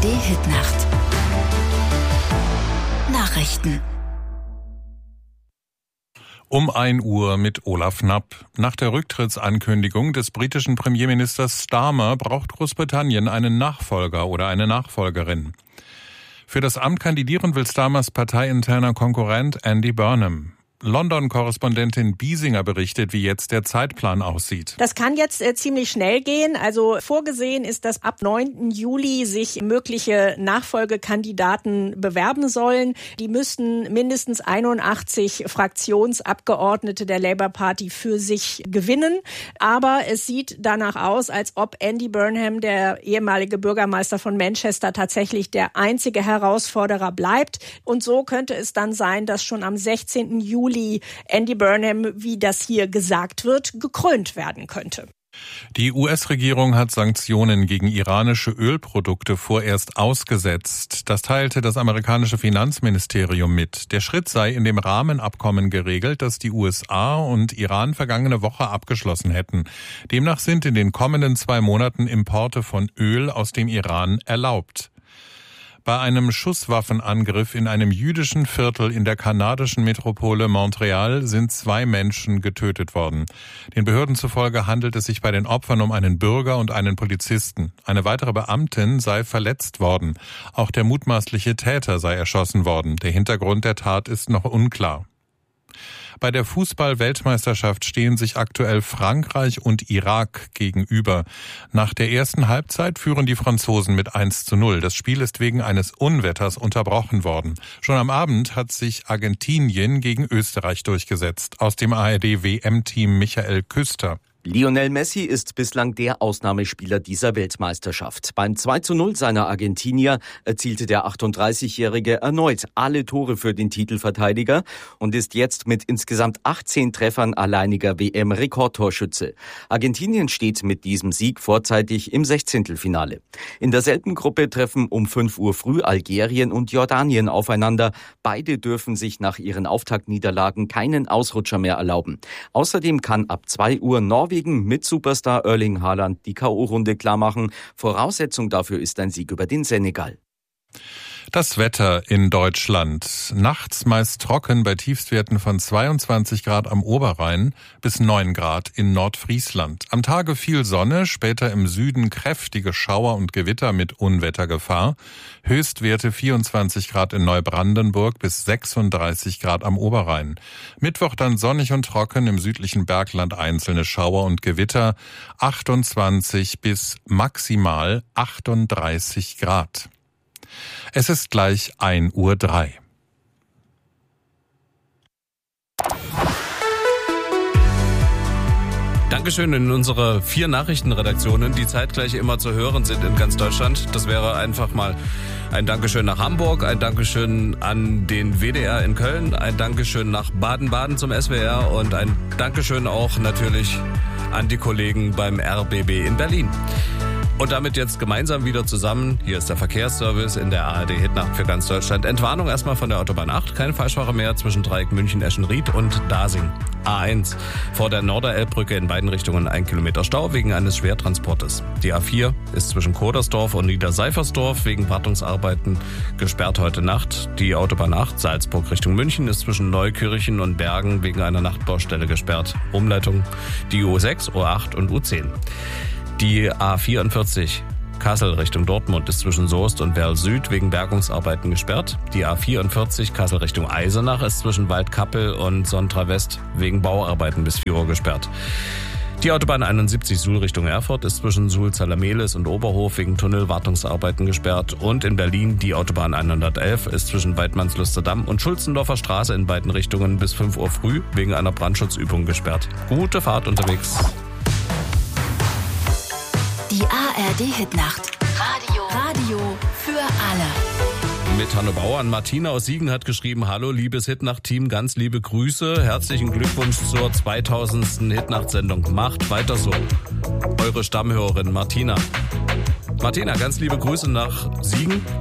ARD-Hitnacht. Nachrichten. Um 1 Uhr mit Olaf Knapp. Nach der Rücktrittsankündigung des britischen Premierministers Starmer braucht Großbritannien einen Nachfolger oder eine Nachfolgerin. Für das Amt kandidieren will Starmers parteiinterner Konkurrent Andy Burnham. London-Korrespondentin Biesinger berichtet, wie jetzt der Zeitplan aussieht. Das kann jetzt ziemlich schnell gehen. Also vorgesehen ist, dass ab 9. Juli sich mögliche Nachfolgekandidaten bewerben sollen. Die müssten mindestens 81 Fraktionsabgeordnete der Labour Party für sich gewinnen. Aber es sieht danach aus, als ob Andy Burnham, der ehemalige Bürgermeister von Manchester, tatsächlich der einzige Herausforderer bleibt. Und so könnte es dann sein, dass schon am 16. Juli Andy Burnham, wie das hier gesagt wird, gekrönt werden könnte. Die US-Regierung hat Sanktionen gegen iranische Ölprodukte vorerst ausgesetzt. Das teilte das amerikanische Finanzministerium mit. Der Schritt sei in dem Rahmenabkommen geregelt, das die USA und Iran vergangene Woche abgeschlossen hätten. Demnach sind in den kommenden 2 Monaten Importe von Öl aus dem Iran erlaubt. Bei einem Schusswaffenangriff in einem jüdischen Viertel in der kanadischen Metropole Montreal sind 2 Menschen getötet worden. Den Behörden zufolge handelt es sich bei den Opfern um einen Bürger und einen Polizisten. Eine weitere Beamtin sei verletzt worden. Auch der mutmaßliche Täter sei erschossen worden. Der Hintergrund der Tat ist noch unklar. Bei der Fußball-Weltmeisterschaft stehen sich aktuell Frankreich und Irak gegenüber. Nach der ersten Halbzeit führen die Franzosen mit 1:0. Das Spiel ist wegen eines Unwetters unterbrochen worden. Schon am Abend hat sich Argentinien gegen Österreich durchgesetzt. Aus dem ARD-WM-Team Michael Küster. Lionel Messi ist bislang der Ausnahmespieler dieser Weltmeisterschaft. Beim 2:0 seiner Argentinier erzielte der 38-Jährige erneut alle Tore für den Titelverteidiger und ist jetzt mit insgesamt 18 Treffern alleiniger WM-Rekordtorschütze. Argentinien steht mit diesem Sieg vorzeitig im 16. In derselben Gruppe treffen um 5 Uhr früh Algerien und Jordanien aufeinander. Beide dürfen sich nach ihren Auftaktniederlagen keinen Ausrutscher mehr erlauben. Außerdem kann ab 2 Uhr Norwegen mit Superstar Erling Haaland die K.O.-Runde klarmachen. Voraussetzung dafür ist ein Sieg über den Senegal. Das Wetter in Deutschland. Nachts meist trocken bei Tiefstwerten von 22 Grad am Oberrhein bis 9 Grad in Nordfriesland. Am Tage viel Sonne, später im Süden kräftige Schauer und Gewitter mit Unwettergefahr. Höchstwerte 24 Grad in Neubrandenburg bis 36 Grad am Oberrhein. Mittwoch dann sonnig und trocken, im südlichen Bergland einzelne Schauer und Gewitter. 28 bis maximal 38 Grad. Es ist gleich 1:03 Uhr. Dankeschön in unsere 4 Nachrichtenredaktionen, die zeitgleich immer zu hören sind in ganz Deutschland. Das wäre einfach mal ein Dankeschön nach Hamburg, ein Dankeschön an den WDR in Köln, ein Dankeschön nach Baden-Baden zum SWR und ein Dankeschön auch natürlich an die Kollegen beim RBB in Berlin. Und damit jetzt gemeinsam wieder zusammen. Hier ist der Verkehrsservice in der ARD-Hitnacht für ganz Deutschland. Entwarnung erstmal von der Autobahn 8. Keine Falschfahrer mehr zwischen Dreieck München-Eschenried und Dasing. A1 vor der Norderelbbrücke in beiden Richtungen 1 Kilometer Stau wegen eines Schwertransportes. Die A4 ist zwischen Kodersdorf und Niederseifersdorf wegen Wartungsarbeiten gesperrt heute Nacht. Die Autobahn 8 Salzburg Richtung München ist zwischen Neukirchen und Bergen wegen einer Nachtbaustelle gesperrt. Umleitung die U6, U8 und U10. Die A44 Kassel Richtung Dortmund ist zwischen Soest und Werl Süd wegen Bergungsarbeiten gesperrt. Die A44 Kassel Richtung Eisenach ist zwischen Waldkappel und Sontra West wegen Bauarbeiten bis 4 Uhr gesperrt. Die Autobahn 71 Suhl Richtung Erfurt ist zwischen Suhl-Zalameles und Oberhof wegen Tunnelwartungsarbeiten gesperrt. Und in Berlin die Autobahn 111 ist zwischen Weidmannslusterdamm und Schulzendorfer Straße in beiden Richtungen bis 5 Uhr früh wegen einer Brandschutzübung gesperrt. Gute Fahrt unterwegs. Die ARD-Hitnacht. Radio für alle. Mit Hanno Bauer. Martina aus Siegen hat geschrieben: Hallo, liebes Hitnacht-Team, ganz liebe Grüße. Herzlichen Glückwunsch zur 2000. Hitnacht-Sendung. Macht weiter so. Eure Stammhörerin Martina. Martina, ganz liebe Grüße nach Siegen.